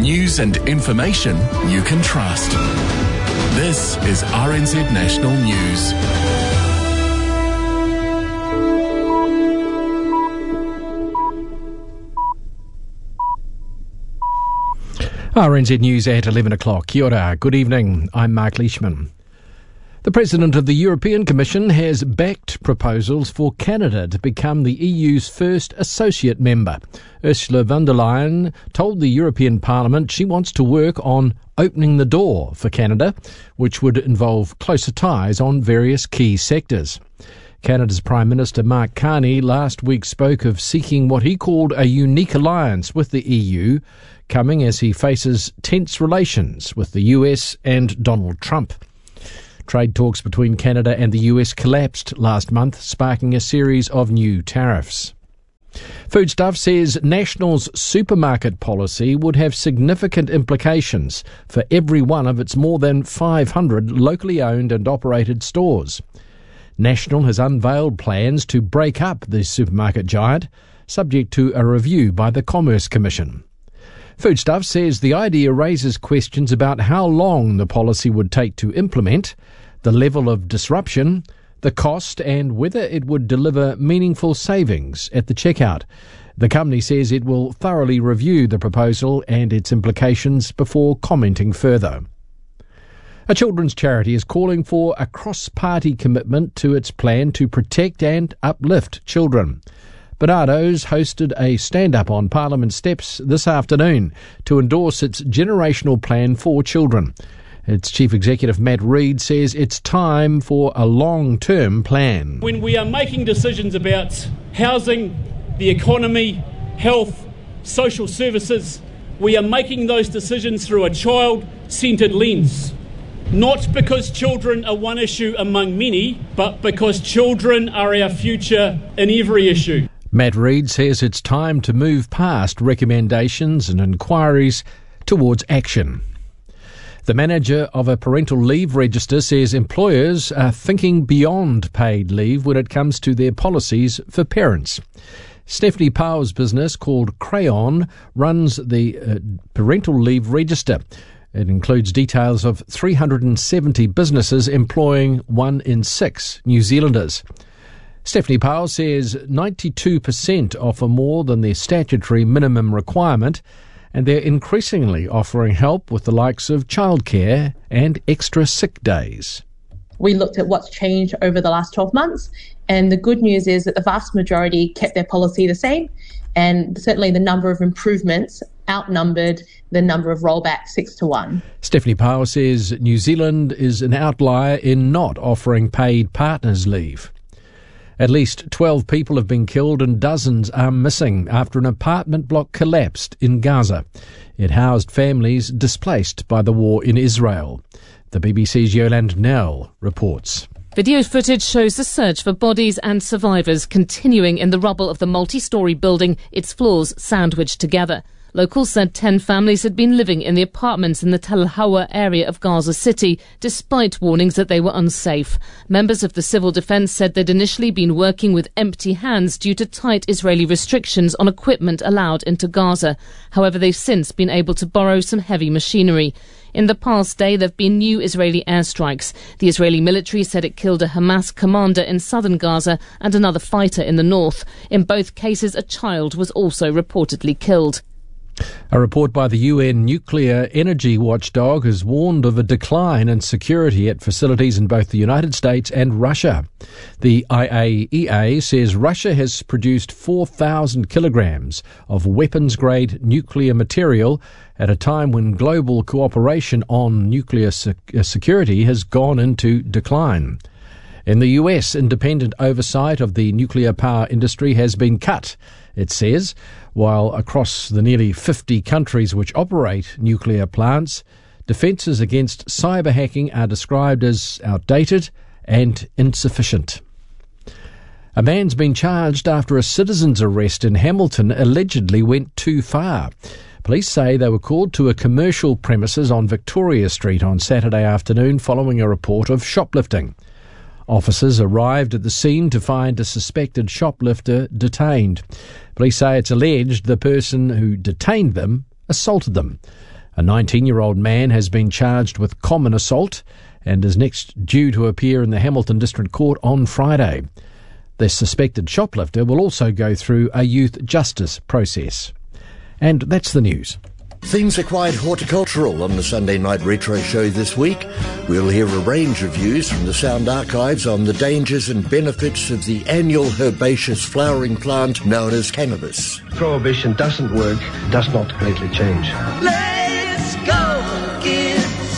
News and information you can trust. This is RNZ National News. RNZ News at 11 o'clock. Kia ora, good evening. I'm Mark Leishman. The President of the European Commission has backed proposals for Canada to become the EU's first associate member. Ursula von der Leyen told the European Parliament she wants to work on opening the door for Canada, which would involve closer ties on various key sectors. Canada's Prime Minister Mark Carney last week spoke of seeking what he called a unique alliance with the EU, coming as he faces tense relations with the US and Donald Trump. Trade talks between Canada and the US collapsed last month, sparking a series of new tariffs. Foodstuff says National's supermarket policy would have significant implications for every one of its more than 500 locally owned and operated stores. National has unveiled plans to break up the supermarket giant, subject to a review by the Commerce Commission. Foodstuff says the idea raises questions about how long the policy would take to implement, the level of disruption, the cost, and whether it would deliver meaningful savings at the checkout. The company says it will thoroughly review the proposal and its implications before commenting further. A children's charity is calling for a cross-party commitment to its plan to protect and uplift children. Bernardo's hosted a stand-up on Parliament steps this afternoon to endorse its generational plan for children. Its Chief Executive Matt Reid says it's time for a long-term plan. When we are making decisions about housing, the economy, health, social services, we are making those decisions through a child-centred lens. Not because children are one issue among many, but because children are our future in every issue. Matt Reid says it's time to move past recommendations and inquiries towards action. The manager of a parental leave register says employers are thinking beyond paid leave when it comes to their policies for parents. Stephanie Powell's business called Crayon runs the parental leave register. It includes details of 370 businesses employing 1 in 6 New Zealanders. Stephanie Powell says 92% offer more than their statutory minimum requirement, and they're increasingly offering help with the likes of childcare and extra sick days. We looked at what's changed over the last 12 months, and the good news is that the vast majority kept their policy the same, and certainly the number of improvements outnumbered the number of rollbacks 6-1. Stephanie Powell says New Zealand is an outlier in not offering paid partners' leave. At least 12 people have been killed and dozens are missing after an apartment block collapsed in Gaza. It housed families displaced by the war in Israel. The BBC's Yolande Nell reports. Video footage shows the search for bodies and survivors continuing in the rubble of the multi-storey building, its floors sandwiched together. Locals said 10 families had been living in the apartments in the Tel Hawa area of Gaza City, despite warnings that they were unsafe. Members of the civil defence said they'd initially been working with empty hands due to tight Israeli restrictions on equipment allowed into Gaza. However, they've since been able to borrow some heavy machinery. In the past day, there have been new Israeli airstrikes. The Israeli military said it killed a Hamas commander in southern Gaza and another fighter in the north. In both cases, a child was also reportedly killed. A report by the UN nuclear energy watchdog has warned of a decline in security at facilities in both the United States and Russia. The IAEA says Russia has produced 4,000 kilograms of weapons-grade nuclear material at a time when global cooperation on nuclear security has gone into decline. In the US, independent oversight of the nuclear power industry has been cut, it says, while across the nearly 50 countries which operate nuclear plants, defences against cyber hacking are described as outdated and insufficient. A man's been charged after a citizen's arrest in Hamilton allegedly went too far. Police say they were called to a commercial premises on Victoria Street on Saturday afternoon following a report of shoplifting. Officers arrived at the scene to find a suspected shoplifter detained. Police say it's alleged the person who detained them assaulted them. A 19-year-old man has been charged with common assault and is next due to appear in the Hamilton District Court on Friday. The suspected shoplifter will also go through a youth justice process. And that's the news. Things are quite horticultural on the Sunday Night Retro Show this week. We'll hear a range of views from the sound archives on the dangers and benefits of the annual herbaceous flowering plant known as cannabis. Prohibition doesn't work, does not greatly change. Let's go get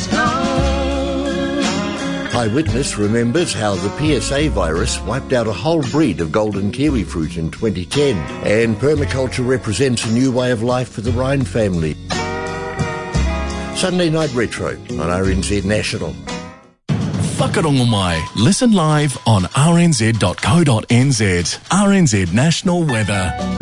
stoned. Eyewitness remembers how the PSA virus wiped out a whole breed of golden kiwi fruit in 2010, and permaculture represents a new way of life for the Rhine family. Sunday Night Retro on RNZ National. Whakarongo mai. Listen live on rnz.co.nz. RNZ National Weather.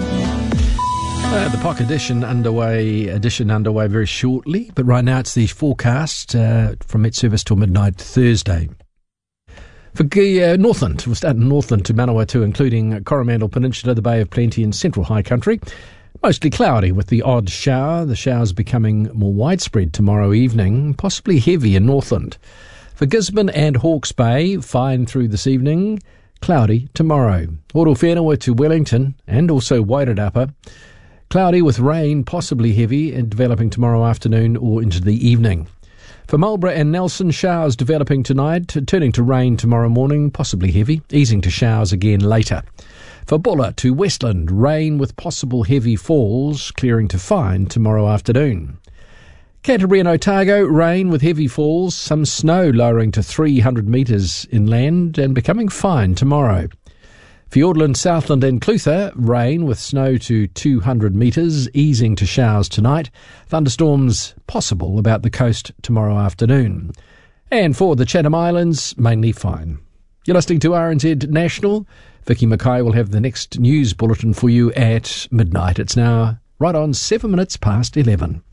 The POC edition underway very shortly, but right now it's the forecast from Met Service till midnight Thursday. For Northland, we'll start in Northland to Manawatu, including Coromandel Peninsula, the Bay of Plenty and Central High Country. Mostly cloudy with the odd shower, the showers becoming more widespread tomorrow evening, possibly heavy in Northland. For Gisborne and Hawke's Bay, fine through this evening, cloudy tomorrow. Orowhenua to Wellington and also Wairarapa, cloudy with rain, possibly heavy, and developing tomorrow afternoon or into the evening. For Marlborough and Nelson, showers developing tonight, turning to rain tomorrow morning, possibly heavy, easing to showers again later. For Bulla to Westland, rain with possible heavy falls, clearing to fine tomorrow afternoon. Canterbury and Otago, rain with heavy falls, some snow lowering to 300 metres inland and becoming fine tomorrow. Fiordland, Southland and Clutha, rain with snow to 200 metres, easing to showers tonight. Thunderstorms possible about the coast tomorrow afternoon. And for the Chatham Islands, mainly fine. You're listening to RNZ National. Vicky Mackay will have the next news bulletin for you at midnight. It's now right on 7 minutes past 11.